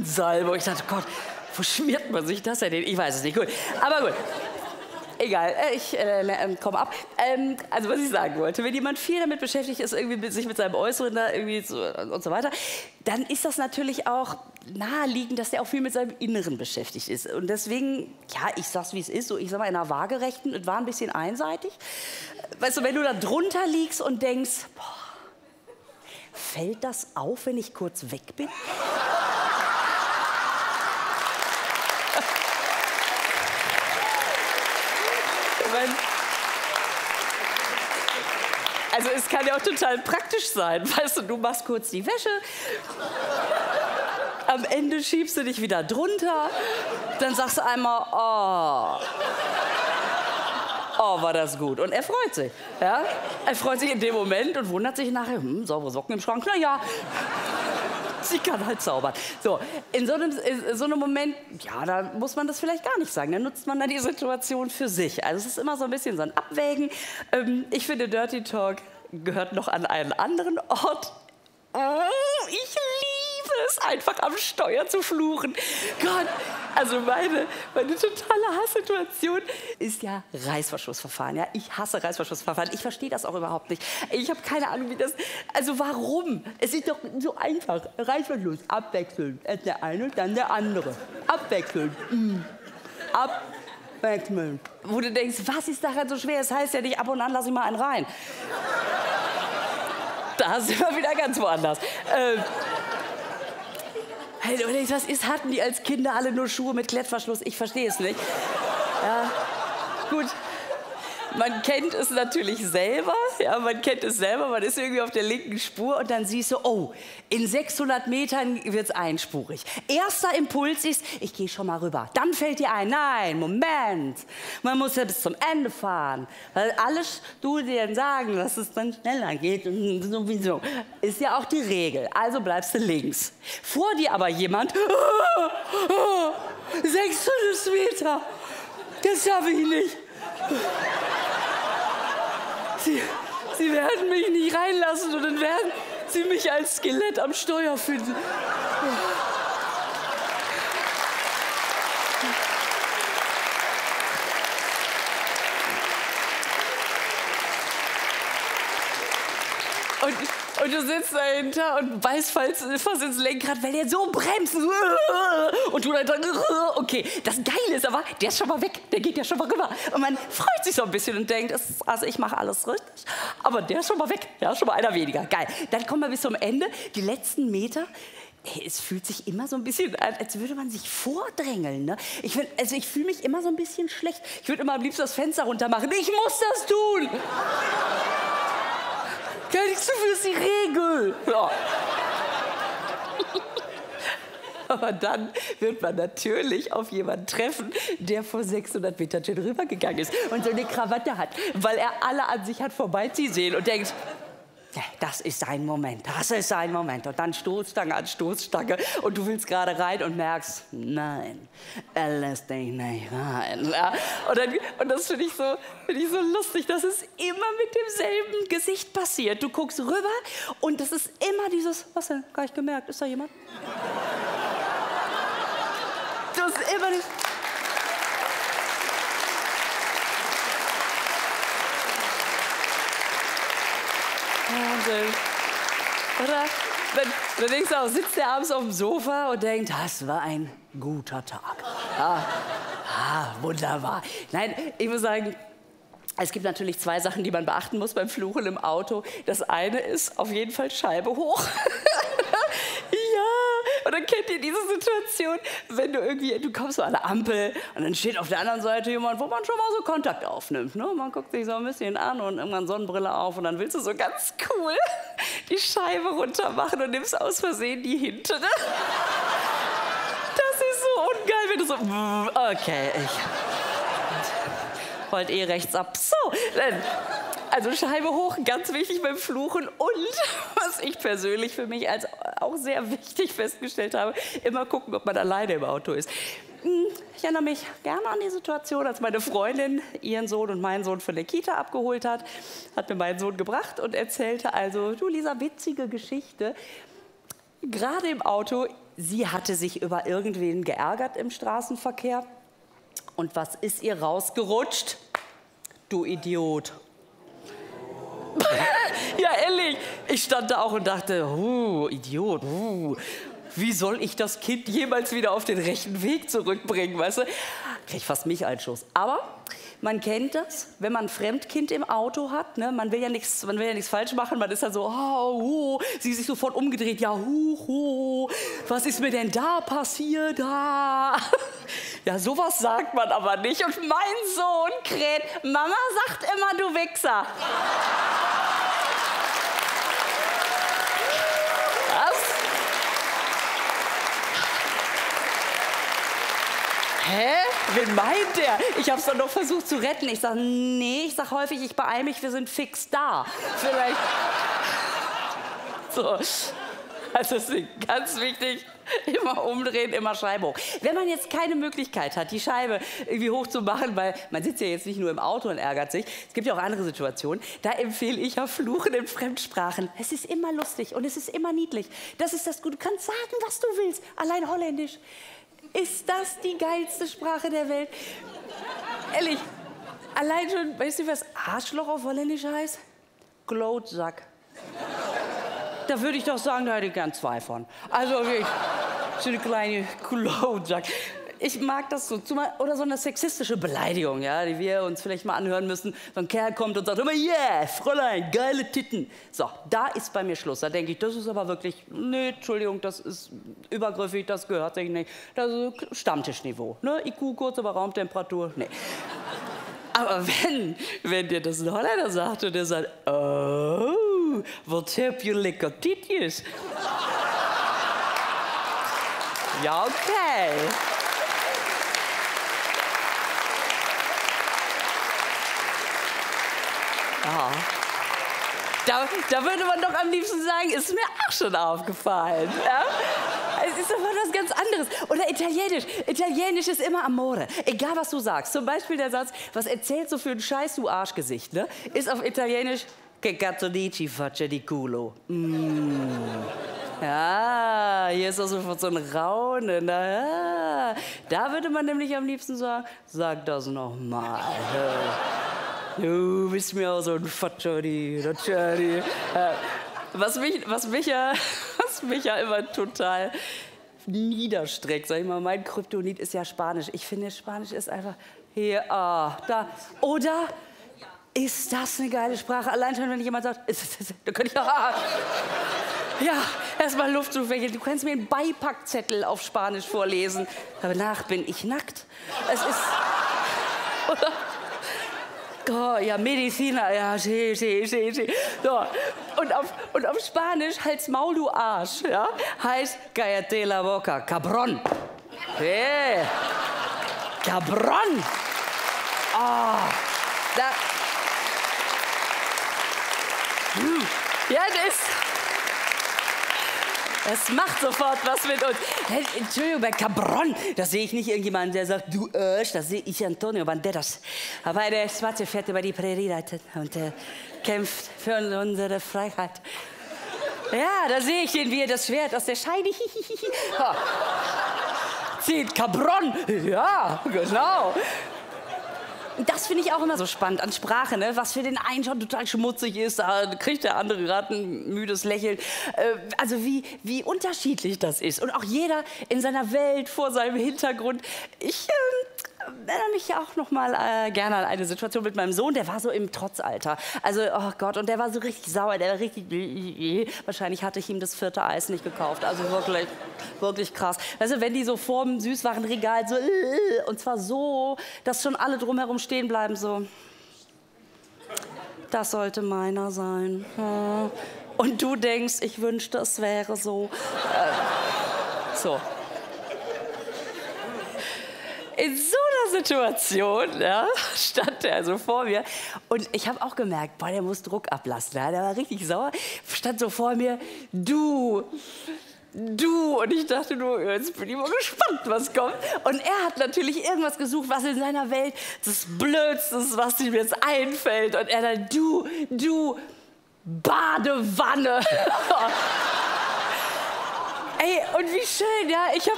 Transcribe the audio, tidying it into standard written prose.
Duftsalbe. Und ich dachte, Gott, wo schmiert man sich das denn hin? Ich weiß es nicht. Gut. Aber gut. Egal, ich komme ab. Also was ich sagen wollte, wenn jemand viel damit beschäftigt ist, irgendwie sich mit seinem Äußeren da irgendwie so, und so weiter, dann ist das natürlich auch naheliegend, dass der auch viel mit seinem Inneren beschäftigt ist. Und deswegen, ja, ich sag's wie es ist, so ich sag mal in der Waagerechten, es war ein bisschen einseitig. Weißt du, wenn du da drunter liegst und denkst, boah, fällt das auf, wenn ich kurz weg bin? Also es kann ja auch total praktisch sein, weißt du, du machst kurz die Wäsche, am Ende schiebst du dich wieder drunter, dann sagst du einmal, oh, war das gut. Und er freut sich, ja? Er freut sich in dem Moment und wundert sich nachher, saubere Socken im Schrank, na ja. Sie kann halt zaubern. So, in so einem Moment, ja, da muss man das vielleicht gar nicht sagen. Da nutzt man dann die Situation für sich. Also es ist immer so ein bisschen so ein Abwägen. Ich finde, Dirty Talk gehört noch an einen anderen Ort. Ich liebe es, einfach am Steuer zu fluchen. Gott, also meine totale Hasssituation ist ja Reißverschlussverfahren. Ja? Ich hasse Reißverschlussverfahren. Ich verstehe das auch überhaupt nicht. Ich habe keine Ahnung, wie das... Also warum? Es ist doch so einfach. Reißverschluss, abwechselnd. Erst der eine, dann der andere. Abwechselnd. Abwechselnd. Wo du denkst, was ist daran so schwer? Es heißt ja nicht, ab und an lass ich mal einen rein. Da sind wir wieder ganz woanders. Was ist, hatten die als Kinder alle nur Schuhe mit Klettverschluss? Ich verstehe es nicht. Ja, gut. Man kennt es natürlich selber, ja, man kennt es selber, man ist irgendwie auf der linken Spur und dann siehst du, oh, in 600 Metern wird es einspurig. Erster Impuls ist, ich gehe schon mal rüber. Dann fällt dir ein, nein, Moment, man muss ja bis zum Ende fahren. Weil alle Studien sagen, dass es dann schneller geht und sowieso. Ist ja auch die Regel, also bleibst du links. Vor dir aber jemand, 600 Meter, das schaffe ich nicht. Sie werden mich nicht reinlassen und dann werden Sie mich als Skelett am Steuer finden. Und du sitzt dahinter und beißt fast ins Lenkrad, weil der so bremst. Und du dann okay, das Geile ist aber, der ist schon mal weg, der geht ja schon mal rüber. Und man freut sich so ein bisschen und denkt, also ich mache alles richtig, aber der ist schon mal weg, ja, schon mal einer weniger. Geil. Dann kommen wir bis zum Ende, die letzten Meter. Es fühlt sich immer so ein bisschen an, als würde man sich vordrängeln. Ne? Ich fühle mich immer so ein bisschen schlecht. Ich würde immer am liebsten das Fenster runter machen. Ich muss das tun! Gar nichts dafür, ist die Regel. Ja. Aber dann wird man natürlich auf jemanden treffen, der vor 600 Metern schon rübergegangen ist und so eine Krawatte hat, weil er alle an sich hat vorbeiziehen sehen und denkt, das ist sein Moment, das ist sein Moment. Und dann Stoßstange an Stoßstange und du willst gerade rein und merkst, nein, er lässt dich nicht rein. Ja? Und das finde ich so lustig, dass es immer mit demselben Gesicht passiert. Du guckst rüber und das ist immer dieses, was denn, gar nicht gemerkt, ist da jemand? Du hast immer nicht... Wahnsinn. Oder? Dann denkst du auch, sitzt der abends auf dem Sofa und denkt, das war ein guter Tag. Wunderbar. Nein, ich muss sagen, es gibt natürlich zwei Sachen, die man beachten muss beim Fluchen im Auto. Das eine ist auf jeden Fall Scheibe hoch. Ja, und dann kennt ihr diese Situation, wenn du kommst so an der Ampel und dann steht auf der anderen Seite jemand, wo man schon mal so Kontakt aufnimmt. Ne? Man guckt sich so ein bisschen an und irgendwann Sonnenbrille auf und dann willst du so ganz cool die Scheibe runter machen und nimmst aus Versehen die hintere. Das ist so ungeil, wenn du so, okay, ich wollte rechts ab. So, also Scheibe hoch, ganz wichtig beim Fluchen. Und was ich persönlich für mich als auch sehr wichtig festgestellt habe, immer gucken, ob man alleine im Auto ist. Ich erinnere mich gerne an die Situation, als meine Freundin ihren Sohn und meinen Sohn von der Kita abgeholt hat. Hat mir meinen Sohn gebracht und erzählte also, du Lisa, witzige Geschichte. gerade im Auto, sie hatte sich über irgendwen geärgert im Straßenverkehr. Und was ist ihr rausgerutscht? Du Idiot. Ja, ehrlich. Ich stand da auch und dachte, Idiot, wie soll ich das Kind jemals wieder auf den rechten Weg zurückbringen, weißt du? Krieg ich fast mich Einschuss. Aber man kennt das, wenn man ein Fremdkind im Auto hat, ne? Man will ja nichts falsch machen, man ist dann so, sie sich sofort umgedreht, ja, was ist mir denn da passiert? Ja, sowas sagt man aber nicht. Und mein Sohn kräht, Mama sagt immer, du Wichser. Hä? Wen meint der? Ich hab's dann noch versucht zu retten. Ich sag, nee, ich sag häufig, ich beeil mich, wir sind fix da. Vielleicht. So. Also es ist ganz wichtig, immer umdrehen, immer Scheibe hoch. Wenn man jetzt keine Möglichkeit hat, die Scheibe irgendwie hoch zu machen, weil man sitzt ja jetzt nicht nur im Auto und ärgert sich, es gibt ja auch andere Situationen, da empfehle ich ja Fluchen in Fremdsprachen. Es ist immer lustig und es ist immer niedlich. Das ist das Gute. Du kannst sagen, was du willst, allein Holländisch. Ist das die geilste Sprache der Welt? Ehrlich, allein schon, weißt du, was Arschloch auf Holländisch heißt? Klootzack. Da würde ich doch sagen, da hätte ich gern 2 von. Also wirklich, so eine kleine Klootzack. Ich mag das so. Oder so eine sexistische Beleidigung, ja, die wir uns vielleicht mal anhören müssen. So ein Kerl kommt und sagt immer, yeah, Fräulein, geile Titten. So, da ist bei mir Schluss. Da denke ich, das ist aber wirklich, nee, Entschuldigung, das ist übergriffig, das gehört sich nicht. Das ist Stammtischniveau. Ne? IQ, kurz, aber Raumtemperatur, nee. Aber wenn dir das ein Holländer sagt und der sagt, oh, wat heb je lekker titjes. Ja, okay. Ja. Da würde man doch am liebsten sagen, ist mir auch schon aufgefallen. Ja? Es ist aber was ganz anderes. Oder Italienisch. Italienisch ist immer Amore. Egal, was du sagst. Zum Beispiel der Satz, was erzählst du für einen Scheiß, du Arschgesicht, ne? Ist auf Italienisch, che cazzo dici faccia di culo. Ja, hier ist auch sofort so ein Raunen. Ja. Da würde man nämlich am liebsten sagen, sag das nochmal. Du bist mir auch so ein Fatschari. Was mich ja immer total niederstreckt, sag ich mal, mein Kryptonit ist ja Spanisch. Ich finde, Spanisch ist einfach hier, da. Oder ist das eine geile Sprache? Allein schon, wenn jemand sagt, da könnte ich auch, ja, erstmal Luft zu wechseln. Du kannst mir einen Beipackzettel auf Spanisch vorlesen. Danach bin ich nackt. Es ist, oder? Oh, ja, Mediziner, ja, sí. So. Und auf Spanisch, Hals, Maul, du Arsch, ja, heißt cállate la boca, cabrón. Hey, cabrón. Ja, das macht sofort was mit uns. Hey, Entschuldigung, bei Cabron, da sehe ich nicht irgendjemanden, der sagt, du Arsch, da sehe ich Antonio Banderas. Aber der Schwarze fährt über die Prärie und kämpft für unsere Freiheit. Ja, da sehe ich ihn, wie er das Schwert aus der Scheide zieht. Cabron, ja, genau. Das finde ich auch immer so spannend an Sprache, ne? Was für den einen schon total schmutzig ist, da kriegt der andere gerade ein müdes Lächeln. Also wie unterschiedlich das ist. Und auch jeder in seiner Welt, vor seinem Hintergrund. Ich erinnere mich auch noch mal gerne an eine Situation mit meinem Sohn, der war so im Trotzalter. Also, oh Gott, und der war so richtig sauer, der war richtig... Wahrscheinlich hatte ich ihm das 4. Eis nicht gekauft. Also wirklich krass. Weißt du, wenn die so vor dem Süßwarenregal so... Und zwar so, dass schon alle drumherum stehen bleiben, so... Das sollte meiner sein. Und du denkst, ich wünschte, es wäre so. So. In so einer Situation, ja, stand er also vor mir und ich habe auch gemerkt, boah, der muss Druck ablassen. Ja, der war richtig sauer, stand so vor mir, du. Und ich dachte nur, jetzt bin ich mal gespannt, was kommt. Und er hat natürlich irgendwas gesucht, was in seiner Welt das Blödste ist, was ihm jetzt einfällt. Und er dann, du, Badewanne. Ey, und wie schön, ja. Ich habe